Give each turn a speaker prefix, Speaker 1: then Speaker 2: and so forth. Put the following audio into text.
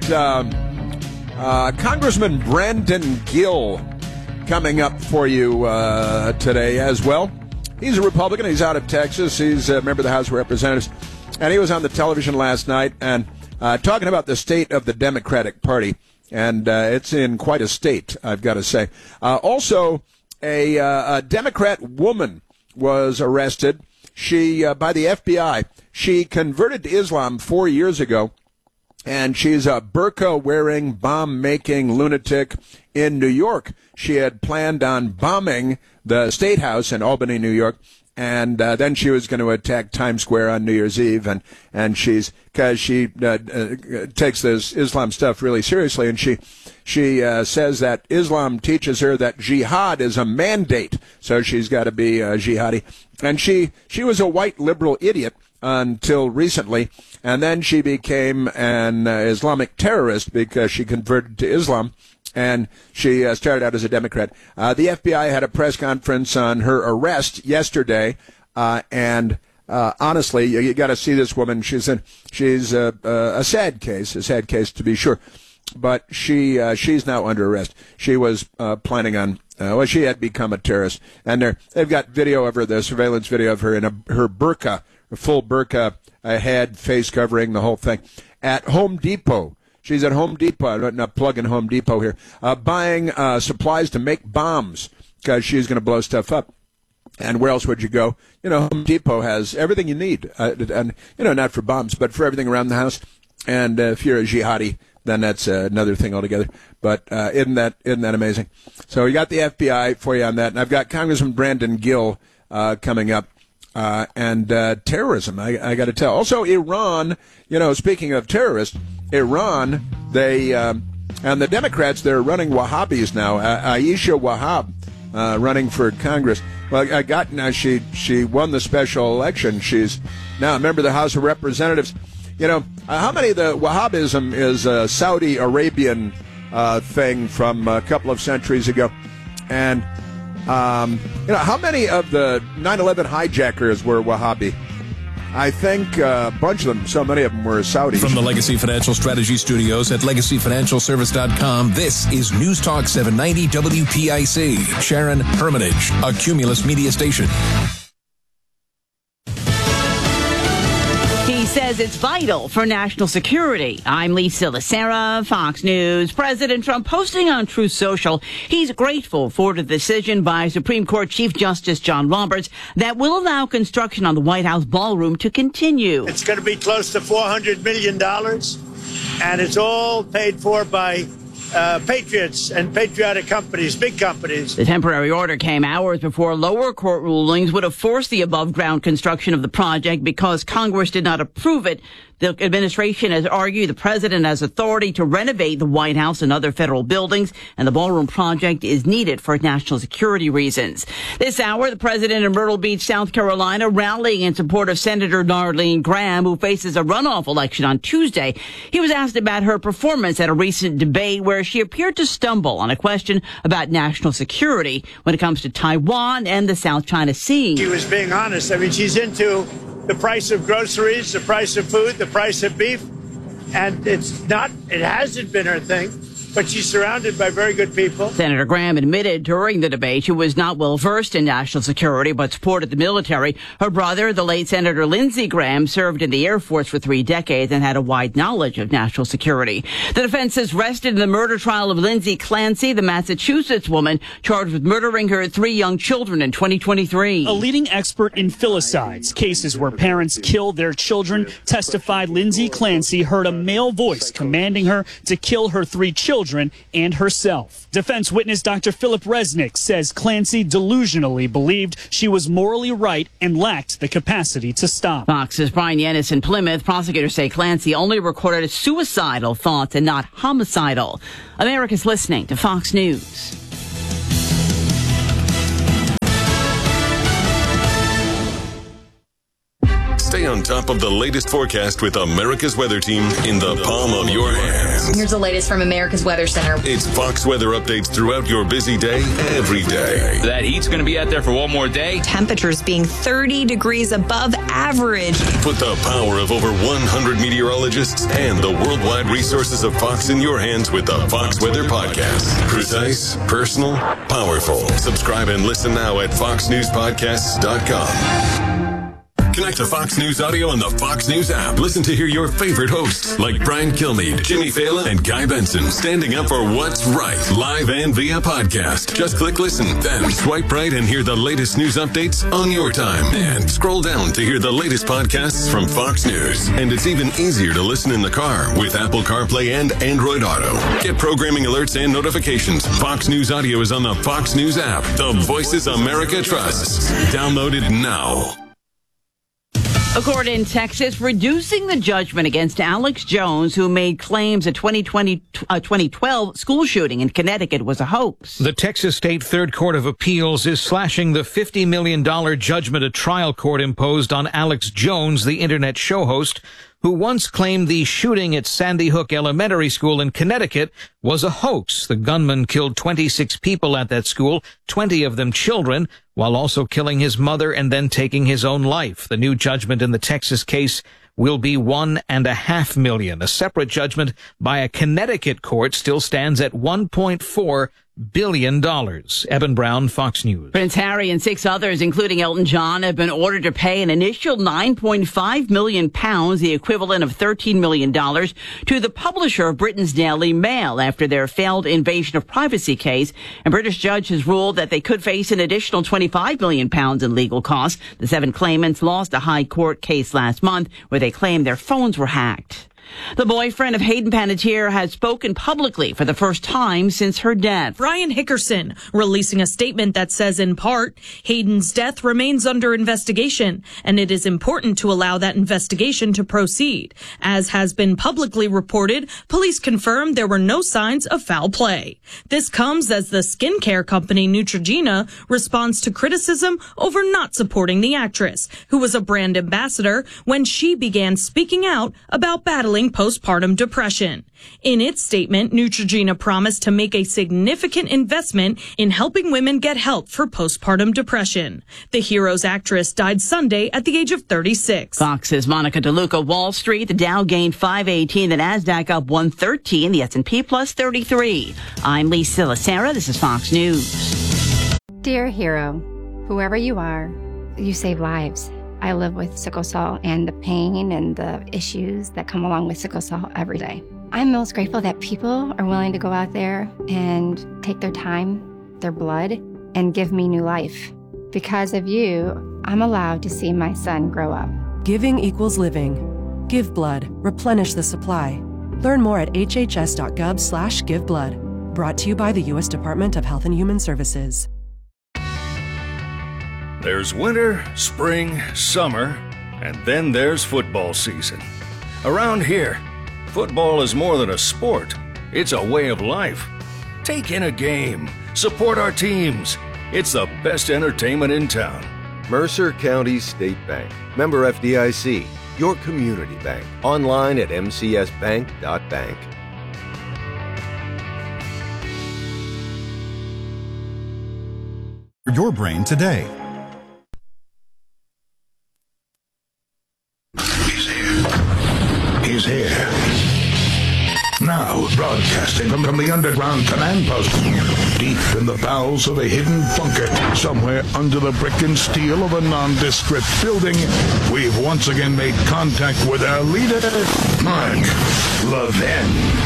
Speaker 1: Congressman Brandon Gill coming up for you today as well. He's a Republican. He's out of Texas. He's a member of the House of Representatives. And he was on the television last night and talking about the state of the Democratic Party. And it's in quite a state, I've got to say. Also, a Democrat woman was arrested. She by the FBI. She converted to Islam 4 years ago, and she's a burqa-wearing, bomb-making lunatic in New York. She had planned on bombing the State House in Albany, New York, and then she was going to attack Times Square on New Year's Eve, and she's because she takes this Islam stuff really seriously, and she says that Islam teaches her that jihad is a mandate, so she's got to be a jihadi. And she was a white liberal idiot until recently, and then she became an Islamic terrorist because she converted to Islam, and she started out as a Democrat. The FBI had a press conference on her arrest yesterday, and honestly, you got to see this woman. She's a sad case to be sure, but she's now under arrest. She was planning on. She had become a terrorist, and they've got video of her, the surveillance video of her in her burqa, a full burqa, a head, face covering, the whole thing, at Home Depot. She's at Home Depot. I'm not plugging Home Depot here, buying supplies to make bombs because she's going to blow stuff up. And where else would you go? Home Depot has everything you need, and not for bombs, but for everything around the house. And if you're a jihadi, then that's another thing altogether. But isn't that amazing? So we got the FBI for you on that, and I've got Congressman Brandon Gill coming up, and terrorism. I got to tell. Also, Iran. Speaking of terrorists, Iran. They and the Democrats. They're running Wahhabis now. Aisha Wahhab running for Congress. Well, I got now. She won the special election. She's now a member of the House of Representatives. How many of the Wahhabism is a Saudi Arabian thing from a couple of centuries ago? And, how many of the 9/11 hijackers were Wahhabi? I think a bunch of them, so many of them were Saudis.
Speaker 2: From the Legacy Financial Strategy Studios at LegacyFinancialService.com, this is News Talk 790 WPIC. Sharon Hermitage, a Cumulus Media station.
Speaker 3: He says it's vital for national security. I'm Lisa Lacera, Fox News. President Trump posting on Truth Social he's grateful for the decision by Supreme Court Chief Justice John Roberts that will allow construction on the White House ballroom to continue.
Speaker 4: It's going to be close to $400 million, and it's all paid for by patriots and patriotic companies, big companies.
Speaker 3: The temporary order came hours before lower court rulings would have forced the above-ground construction of the project because Congress did not approve it. The administration has argued the president has authority to renovate the White House and other federal buildings, and the ballroom project is needed for national security reasons. This hour, the president in Myrtle Beach, South Carolina, rallying in support of Senator Darlene Graham, who faces a runoff election on Tuesday. He was asked about her performance at a recent debate where she appeared to stumble on a question about national security when it comes to Taiwan and the South China Sea.
Speaker 4: She was being honest. She's into the price of groceries, the price of food, the price of beef, and it hasn't been her thing, but she's surrounded by very good people.
Speaker 3: Senator Graham admitted during the debate she was not well versed in national security, but supported the military. Her brother, the late Senator Lindsey Graham, served in the Air Force for 3 decades and had a wide knowledge of national security. The defense has rested in the murder trial of Lindsay Clancy, the Massachusetts woman charged with murdering her 3 young children in 2023.
Speaker 5: A leading expert in filicides, cases where parents kill their children, testified Lindsay Clancy heard a male voice commanding her to kill her 3 children and herself. Defense witness Dr. Philip Resnick says Clancy delusionally believed she was morally right and lacked the capacity to stop.
Speaker 3: Fox's Brian Yanis in Plymouth. Prosecutors say Clancy only recorded suicidal thoughts and not homicidal. America's listening to Fox News.
Speaker 2: Stay
Speaker 6: on top of the latest forecast with America's Weather Team in the palm of your hands.
Speaker 7: Here's the latest from America's Weather Center.
Speaker 6: It's Fox weather updates throughout your busy day, every day.
Speaker 8: That heat's going to be out there for one more day.
Speaker 7: Temperatures being 30 degrees above average.
Speaker 6: Put the power of over 100 meteorologists and the worldwide resources of Fox in your hands with the Fox Weather Podcast. Precise, personal, powerful. Subscribe and listen now at foxnewspodcasts.com. Connect to Fox News Audio on the Fox News app. Listen to hear your favorite hosts like Brian Kilmeade, Jimmy Fallon, and Guy Benson standing up for what's right, live and via podcast. Just click listen, then swipe right and hear the latest news updates on your time. And scroll down to hear the latest podcasts from Fox News. And it's even easier to listen in the car with Apple CarPlay and Android Auto. Get programming alerts and notifications. Fox News Audio is on the Fox News app. The voices America trusts. Download it now.
Speaker 3: A court in Texas reducing the judgment against Alex Jones, who made claims a 2012 school shooting in Connecticut was a hoax.
Speaker 9: The Texas State Third Court of Appeals is slashing the $50 million judgment a trial court imposed on Alex Jones, the internet show host, who once claimed the shooting at Sandy Hook Elementary School in Connecticut was a hoax. The gunman killed 26 people at that school, 20 of them children, while also killing his mother and then taking his own life. The new judgment in the Texas case will be $1.5 million. A separate judgment by a Connecticut court still stands at $1.4 billion. Eben Brown, Fox News.
Speaker 3: Prince Harry and 6 others, including Elton John, have been ordered to pay an initial £9.5 million, the equivalent of $13 million, to the publisher of Britain's Daily Mail after their failed invasion of privacy case. A British judge has ruled that they could face an additional £25 million in legal costs. The 7 claimants lost a high court case last month where they claimed their phones were hacked. The boyfriend of Hayden Panettiere has spoken publicly for the first time since her death.
Speaker 10: Brian Hickerson releasing a statement that says, in part, Hayden's death remains under investigation, and it is important to allow that investigation to proceed. As has been publicly reported, police confirmed there were no signs of foul play. This comes as the skincare company Neutrogena responds to criticism over not supporting the actress, who was a brand ambassador when she began speaking out about battling postpartum depression. In its statement, Neutrogena promised to make a significant investment in helping women get help for postpartum depression. The Heroes actress died Sunday at the age of 36.
Speaker 3: Fox's Monica DeLuca. Wall Street, the Dow gained 518, the Nasdaq up 113, the S&P plus 33. I'm Lisa Lacera. This is Fox News.
Speaker 11: Dear hero, whoever you are, you save lives. I live with sickle cell and the pain and the issues that come along with sickle cell every day. I'm most grateful that people are willing to go out there and take their time, their blood, and give me new life. Because of you, I'm allowed to see my son grow up.
Speaker 12: Giving equals living. Give blood. Replenish the supply. Learn more at hhs.gov/giveblood. Brought to you by the U.S. Department of Health and Human Services.
Speaker 13: There's winter, spring, summer, and then there's football season. Around here, football is more than a sport. It's a way of life. Take in a game. Support our teams. It's the best entertainment in town.
Speaker 14: Mercer County State Bank. Member FDIC. Your community bank. Online at mcsbank.bank.
Speaker 15: Your brain today.
Speaker 16: He's here. Now, broadcasting from the underground command post, deep in the bowels of a hidden bunker, somewhere under the brick and steel of a nondescript building, we've once again made contact with our leader, Mark Levin.